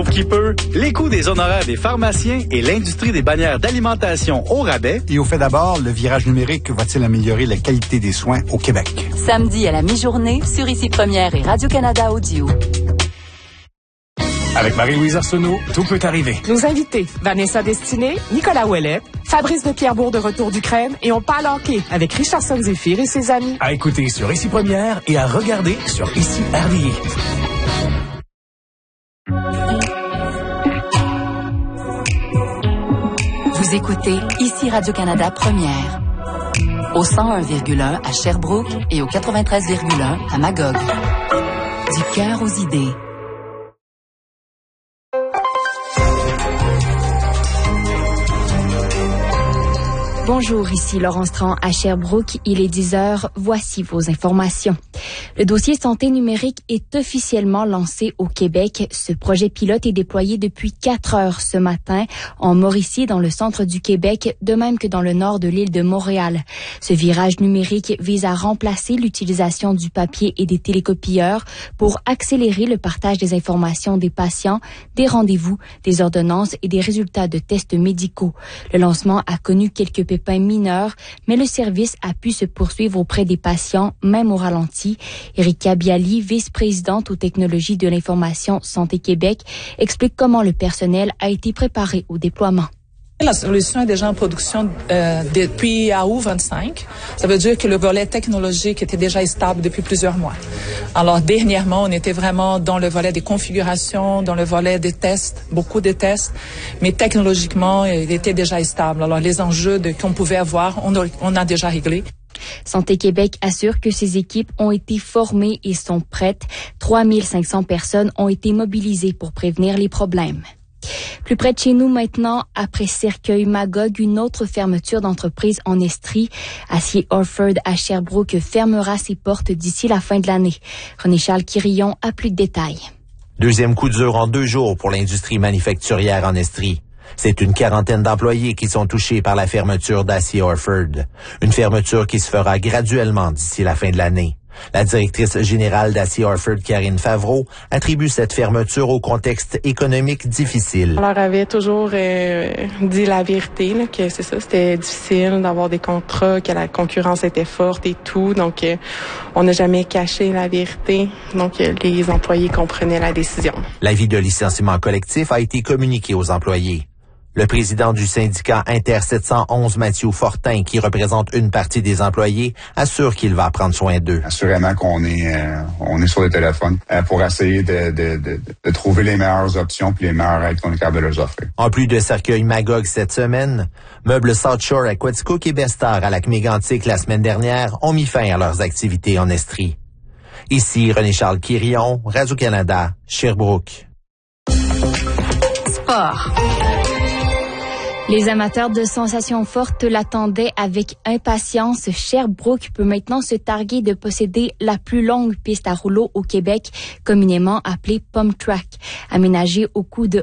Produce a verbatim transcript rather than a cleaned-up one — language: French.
Qui peut, les coûts des honoraires des pharmaciens et l'industrie des bannières d'alimentation au rabais. Et au fait d'abord, le virage numérique va-t-il améliorer la qualité des soins au Québec? Samedi à la mi-journée sur Ici Première et Radio-Canada Audio. Avec Marie-Louise Arsenault, tout peut arriver. Nos invités, Vanessa Destinée, Nicolas Ouellet, Fabrice de Pierrebourg de retour d'Ukraine et on parle hockey avec Richardson Zephyr et ses amis. À écouter sur Ici Première et à regarder sur Ici R D I. Vous écoutez Ici Radio-Canada Première. Au cent un virgule un à Sherbrooke et au quatre-vingt-treize virgule un à Magog. Du cœur aux idées. Bonjour, ici Laurence Tran à Sherbrooke. Il est dix heures. Voici vos informations. Le dossier santé numérique est officiellement lancé au Québec. Ce projet pilote est déployé depuis quatre heures ce matin en Mauricie, dans le centre du Québec, de même que dans le nord de l'île de Montréal. Ce virage numérique vise à remplacer l'utilisation du papier et des télécopieurs pour accélérer le partage des informations des patients, des rendez-vous, des ordonnances et des résultats de tests médicaux. Le lancement a connu quelques pépins mineurs, mais le service a pu se poursuivre auprès des patients, même au ralenti. Erika Bialy, vice-présidente aux technologies de l'information Santé Québec, explique comment le personnel a été préparé au déploiement. La solution est déjà en production euh, depuis août vingt-cinq. Ça veut dire que le volet technologique était déjà stable depuis plusieurs mois. Alors, dernièrement, on était vraiment dans le volet des configurations, dans le volet des tests, beaucoup de tests, mais technologiquement, il était déjà stable. Alors, les enjeux de, qu'on pouvait avoir, on a, on a déjà réglé. Santé Québec assure que ses équipes ont été formées et sont prêtes. trois mille cinq cents personnes ont été mobilisées pour prévenir les problèmes. Plus près de chez nous maintenant, après Cercueil-Magog, une autre fermeture d'entreprise en Estrie. Acier Orford à Sherbrooke fermera ses portes d'ici la fin de l'année. René-Charles Quirillon a plus de détails. Deuxième coup dur en deux jours pour l'industrie manufacturière en Estrie. C'est une quarantaine d'employés qui sont touchés par la fermeture d'Acier Orford. Une fermeture qui se fera graduellement d'ici la fin de l'année. La directrice générale d'Acier Orford, Karine Favreau, attribue cette fermeture au contexte économique difficile. On leur avait toujours euh, dit la vérité, là, que c'est ça, c'était difficile d'avoir des contrats, que la concurrence était forte et tout. Donc, euh, on n'a jamais caché la vérité. Donc, euh, les employés comprenaient la décision. L'avis de licenciement collectif a été communiqué aux employés. Le président du syndicat Inter sept cent onze, Mathieu Fortin, qui représente une partie des employés, assure qu'il va prendre soin d'eux. Assurément qu'on est euh, on est sur le téléphone euh, pour essayer de, de, de, de trouver les meilleures options puis les meilleures aides qu'on est capable de leur offrir. En plus de Cercueil-Magog cette semaine, Meubles South Shore, Aquaticook et Bestar à Lac-Mégantic la semaine dernière ont mis fin à leurs activités en Estrie. Ici René-Charles Quirillon, Radio-Canada, Sherbrooke. Sport. Les amateurs de sensations fortes l'attendaient avec impatience. Sherbrooke peut maintenant se targuer de posséder la plus longue piste à rouleau au Québec, communément appelée Pump Track. Aménagée au coût de